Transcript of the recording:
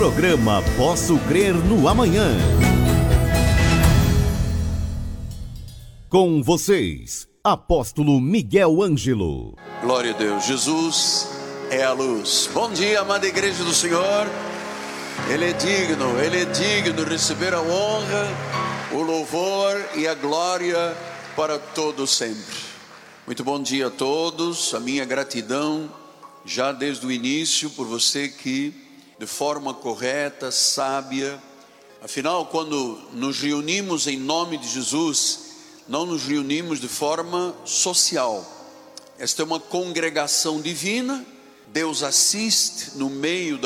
Programa Posso Crer no Amanhã. Com vocês, Apóstolo Miguel Ângelo. Glória a Deus, Jesus é a luz. Bom dia, amada igreja do Senhor. Ele é digno de receber a honra, o louvor e a glória para todo sempre. Muito bom dia a todos, a minha gratidão já desde o início por você que de forma correta, sábia, afinal quando nos reunimos em nome de Jesus, não nos reunimos de forma social. Esta é uma congregação divina, Deus assiste no meio